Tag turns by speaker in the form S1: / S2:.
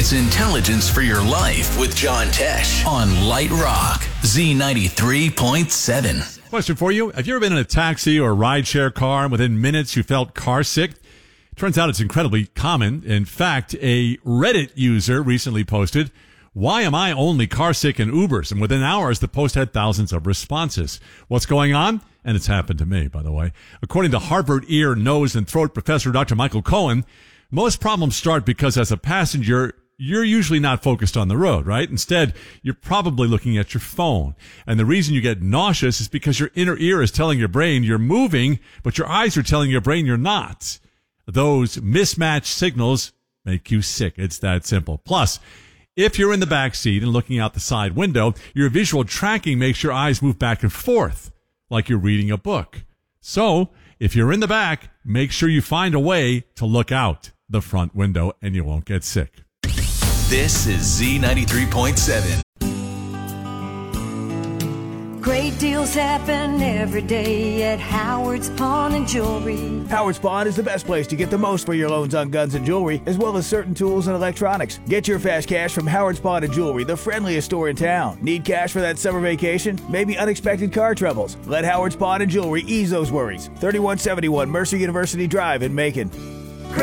S1: It's intelligence for your life with John Tesh on Light Rock, Z93.7.
S2: Question for you. Have you ever been in a taxi or rideshare car and within minutes you felt car sick? Turns out it's incredibly common. In fact, a Reddit user recently posted, "Why am I only car sick in Ubers?" And within hours, the post had thousands of responses. What's going on? And it's happened to me, by the way. According to Harvard ear, nose, and throat professor Dr. Michael Cohen, most problems start because as a passenger, you're usually not focused on the road, right? Instead, you're probably looking at your phone. And the reason you get nauseous is because your inner ear is telling your brain you're moving, but your eyes are telling your brain you're not. Those mismatched signals make you sick. It's that simple. Plus, if you're in the back seat and looking out the side window, your visual tracking makes your eyes move back and forth like you're reading a book. So, if you're in the back, make sure you find a way to look out the front window and you won't get sick.
S1: This is Z93.7.
S3: Great deals happen every day at Howard's Pawn and Jewelry.
S4: Howard's Pawn is the best place to get the most for your loans on guns and jewelry, as well as certain tools and electronics. Get your fast cash from Howard's Pawn and Jewelry, the friendliest store in town. Need cash for that summer vacation? Maybe unexpected car troubles? Let Howard's Pawn and Jewelry ease those worries. 3171 Mercer University Drive in Macon.